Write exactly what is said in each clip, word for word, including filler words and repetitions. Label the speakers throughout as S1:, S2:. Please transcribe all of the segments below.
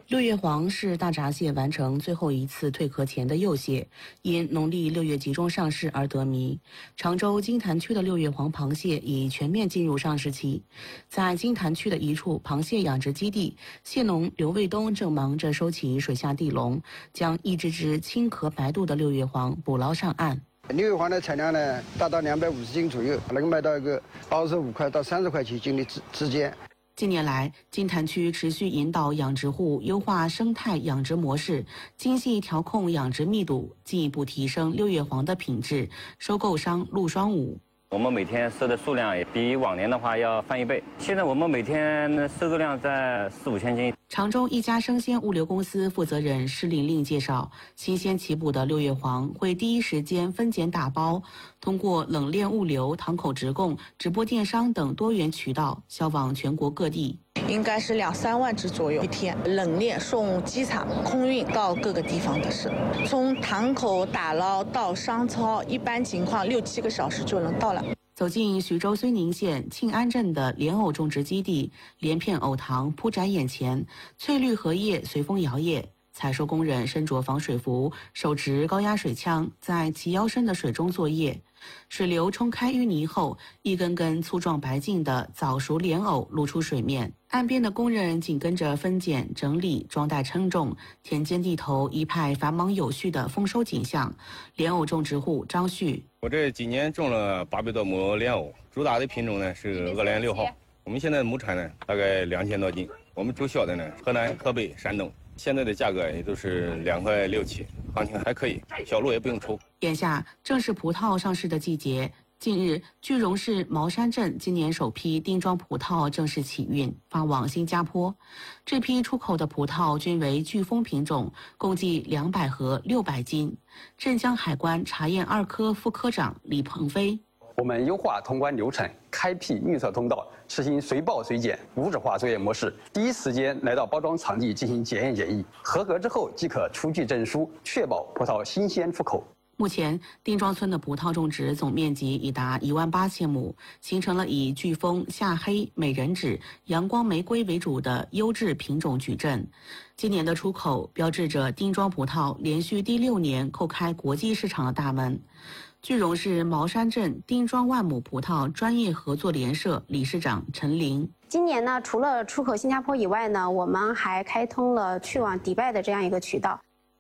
S1: 六月黄是大闸蟹完成最后一次蜕壳前的幼蟹，因农历六月集中上市而得名。常州金坛区的六月黄螃蟹已全面进入上市期。在金坛区的一处螃蟹养殖基地，蟹农刘卫东正忙着收起水下地笼，将一只只青壳白肚的六月黄捕捞上岸。
S2: 六月黄的产量呢，达到两百五十斤左右，能卖到一个二十五块到三十块钱斤的之之间。
S1: 近年来，金坛区持续引导养殖户优化生态养殖模式，精细调控养殖密度，进一步提升六月黄的品质。收购商陆双武。
S3: 我们每天收的数量也比往年的话要翻一倍。现在我们每天收购量在四五千斤。
S1: 常州一家生鲜物流公司负责人施玲玲介绍，新鲜起捕的六月黄会第一时间分拣打包，通过冷链物流、堂口直供、直播电商等多元渠道销往全国各地。
S4: 应该是两三万只左右一天，冷链送机场空运到各个地方的是，从堂口打捞到商超，一般情况六七个小时就能到了。
S1: 走进徐州睢宁县庆安镇的莲藕种植基地，连片藕塘铺展眼前，翠绿荷叶随风摇曳。采收工人身着防水服，手持高压水枪，在齐腰深的水中作业。水流冲开淤泥后，一根根粗壮白净的早熟莲藕露出水面。岸边的工人紧跟着分拣、整理、装袋称重，田间地头一派繁忙有序的丰收景象。莲藕种植户张旭：
S5: 我这几年种了八百多亩莲藕，主打的品种呢是鄂莲六号。我们现在的亩产呢大概两千多斤。我们主销的呢河南、河北、山东。现在的价格也都是两块六七，行情还可以，小路也不用抽。
S1: 眼下正是葡萄上市的季节。近日，句容市茅山镇今年首批丁装葡萄正式起运，发往新加坡。这批出口的葡萄均为巨峰品种，共计两百盒六百斤。镇江海关查验二科副科长李鹏飞：
S6: 我们优化通关流程，开辟预测通道，实行随报随检无纸化作业模式，第一时间来到包装场地进行检验检疫，合格之后即可出具证书，确保葡萄新鲜出口。
S1: 目前，丁庄村的葡萄种植总面积已达一万八千亩，形成了以巨峰、夏黑、美人指、阳光玫瑰为主的优质品种矩阵。今年的出口标志着丁庄葡萄连续第六年叩开国际市场的大门。句容市茅山镇丁庄万亩葡萄专业合作联社理事长陈玲：
S7: 今年呢，除了出口新加坡以外呢，我们还开通了去往迪拜的这样一个渠道。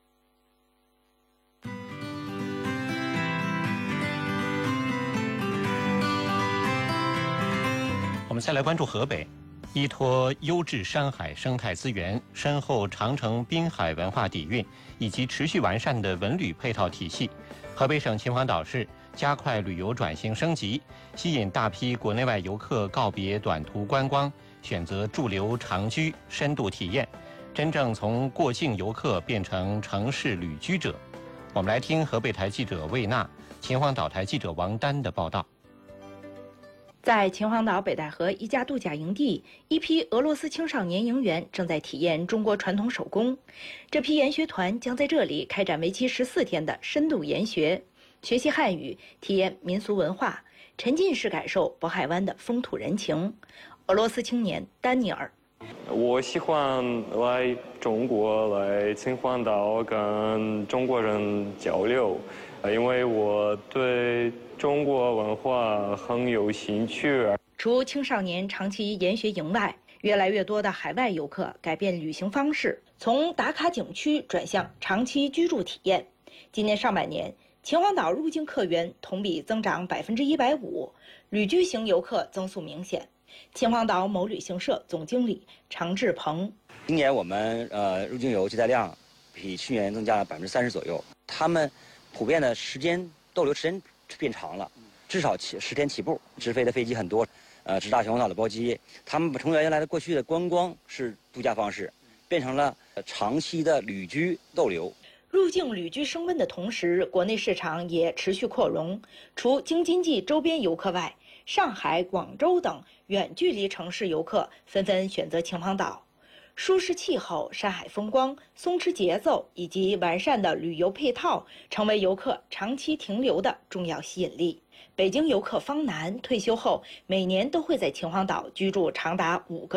S8: 我们再来关注河北，依托优质山海生态资源、深厚长城滨海文化底蕴以及持续完善的文旅配套体系，河北省秦皇岛市加快旅游转型升级，吸引大批国内外游客告别短途观光，选择驻留长居、深度体验，真正从过境游客变成城市旅居者。我们来听河北台记者魏娜、秦皇岛台记者王丹的报道。
S9: 在秦皇岛北戴河一家度假营地，一批俄罗斯青少年营员正在体验中国传统手工。这批研学团将在这里开展为期十四天的深度研学，学习汉语，体验民俗文化，沉浸式感受渤海湾的风土人情。俄罗斯青年丹尼尔：
S10: 我喜欢来中国，来秦皇岛跟中国人交流，因为我对中国文化很有兴趣。
S9: 除青少年长期研学营外，越来越多的海外游客改变旅行方式，从打卡景区转向长期居住体验。今年上半年，秦皇岛入境客源同比增长百分之一百五，旅居型游客增速明显。秦皇岛某旅行社总经理常志鹏：
S11: 今年我们呃入境游接待量比去年增加了百分之三十左右，他们普遍的时间逗留时间变长了，至少起十天起步，直飞的飞机很多，呃，直达秦皇岛的包机，他们从原来的过去的观光是度假方式，变成了长期的旅居逗留。
S9: 入境旅居升温的同时，国内市场也持续扩容。除京津冀周边游客外，上海、广州等远距离城市游客纷纷选择秦皇岛。舒适气候、山海风光、松弛节奏以及完善的旅游配套，成为游客长期停留的重要吸引力。北京游客方楠退休后，每年都会在秦皇岛居住长达五个月。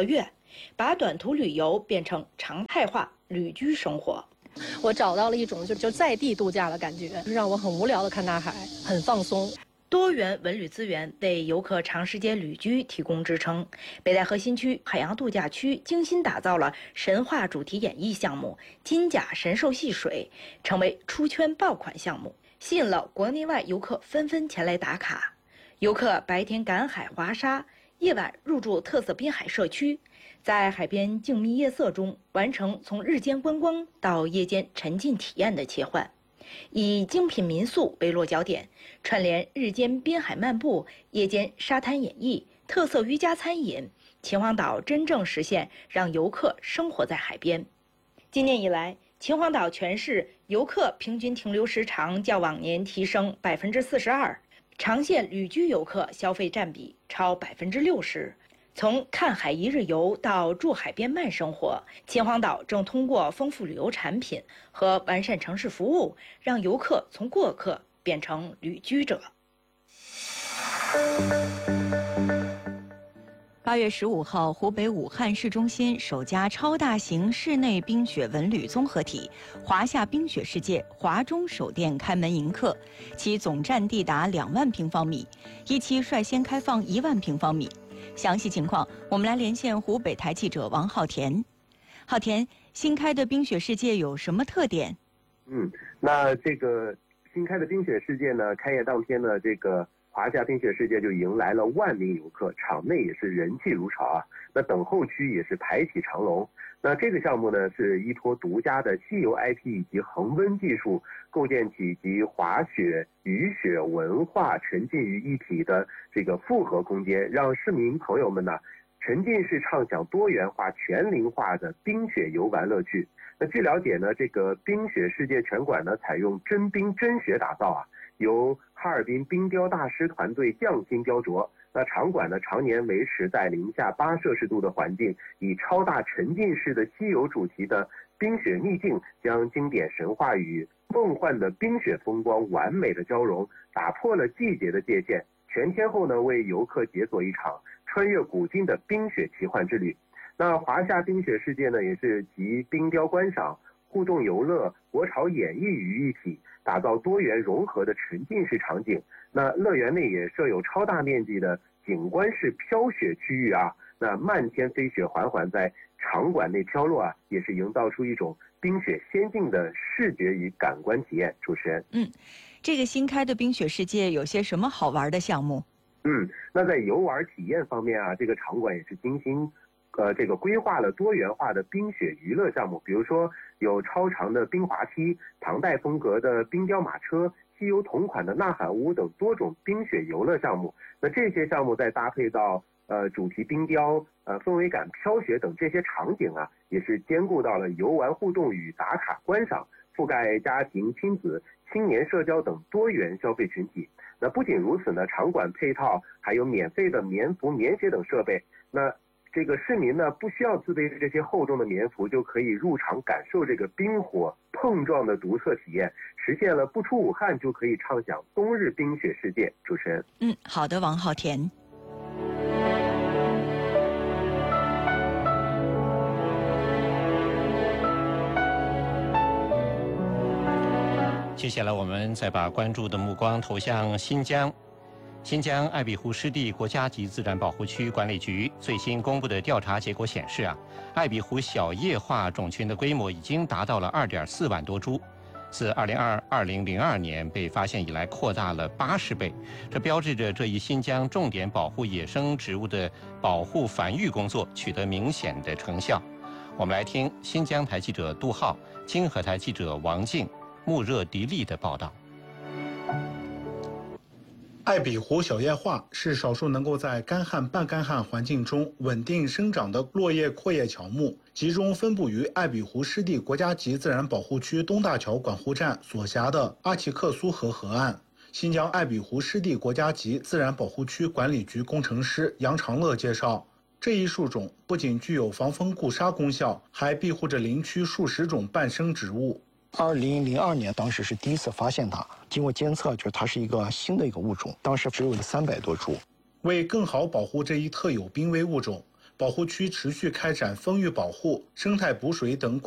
S9: 把短途旅游变成常态化旅居生活。
S12: 我找到了一种就就在地度假的感觉，让我很无聊的看大海，很放松。
S9: 多元文旅资源为游客长时间旅居提供支撑。北戴河新区海洋度假区精心打造了神话主题演绎项目“金甲神兽戏水”，成为出圈爆款项目，吸引了国内外游客纷纷前来打卡。游客白天赶海滑沙，夜晚入住特色滨海社区，在海边静谧夜色中完成从日间观光到夜间沉浸体验的切换。以精品民宿为落脚点，串联日间滨海漫步、夜间沙滩演绎、特色瑜伽餐饮，秦皇岛真正实现让游客生活在海边。今年以来，秦皇岛全市游客平均停留时长较往年提升百分之四十二，长线旅居游客消费占比超百分之六十。从看海一日游到住海边慢生活，秦皇岛正通过丰富旅游产品和完善城市服务，让游客从过客变成旅居者。
S13: 八月十五号，湖北武汉市中心首家超大型室内冰雪文旅综合体——华夏冰雪世界华中首店开门迎客，其总占地达两万平方米，一期率先开放一万平方米。详细情况，我们来连线湖北台记者王浩田。浩田，新开的冰雪世界有什么特点？
S14: 嗯，那这个新开的冰雪世界呢，开业当天呢，这个华夏冰雪世界就迎来了万名游客，场内也是人气如潮啊。那等候区也是排起长龙。那这个项目呢，是依托独家的西游 I P 以及恒温技术，构建起集滑雪、雨雪文化沉浸于一体的这个复合空间，让市民朋友们呢沉浸式畅享多元化、全龄化的冰雪游玩乐趣。那据了解呢，这个冰雪世界全馆呢采用真冰真雪打造啊，由哈尔滨冰雕大师团队匠心雕琢。那场馆呢，常年维持在零下八摄氏度的环境，以超大沉浸式的西游主题的冰雪秘境，将经典神话与梦幻的冰雪风光完美的交融，打破了季节的界限。全天候呢，为游客解锁一场穿越古今的冰雪奇幻之旅。那华夏冰雪世界呢，也是集冰雕观赏、互动游乐、国潮演绎于一体，打造多元融合的沉浸式场景。那乐园内也设有超大面积的景观式飘雪区域啊，那漫天飞雪缓缓在场馆内飘落啊，也是营造出一种冰雪仙境的视觉与感官体验。主持人，
S13: 嗯，这个新开的冰雪世界有些什么好玩的项目？
S14: 嗯，那在游玩体验方面啊，这个场馆也是精心呃，这个规划了多元化的冰雪娱乐项目，比如说有超长的冰滑梯、唐代风格的冰雕马车、西游同款的呐喊屋等多种冰雪游乐项目。那这些项目再搭配到呃主题冰雕、呃氛围感飘雪等这些场景啊，也是兼顾到了游玩互动与打卡观赏，覆盖家庭、亲子、青年社交等多元消费群体。那不仅如此呢，场馆配套还有免费的棉服、棉鞋等设备。那这个市民呢，不需要自备这些厚重的棉服，就可以入场感受这个冰火碰撞的独特体验，实现了不出武汉就可以畅享冬日冰雪世界。主持人，
S13: 嗯，好的，王浩田。
S8: 接下来，我们再把关注的目光投向新疆。新疆艾比湖湿地国家级自然保护区管理局最新公布的调查结果显示啊，艾比湖小叶化种群的规模已经达到了二点四万多株，自二零二二零零二年被发现以来扩大了八十倍，这标志着这一新疆重点保护野生植物的保护繁育工作取得明显的成效。我们来听新疆台记者杜浩、金河台记者王静、穆热迪利的报道。
S15: 艾比湖小叶桦是少数能够在干旱、半干旱环境中稳定生长的落叶阔叶乔木，集中分布于艾比湖湿地国家级自然保护区东大桥管护站所辖的阿奇克苏河河岸。新疆艾比湖湿地国家级自然保护区管理局工程师杨长乐介绍，这一树种不仅具有防风固沙功效，还庇护着林区数十种半生植物。
S16: 二零零二年，当时是第一次发现它，经过监测，就是它是一个新的一个物种，当时只有三百多株。
S15: 为更好保护这一特有濒危物种， 保护区持续开展风域保护、生态补水等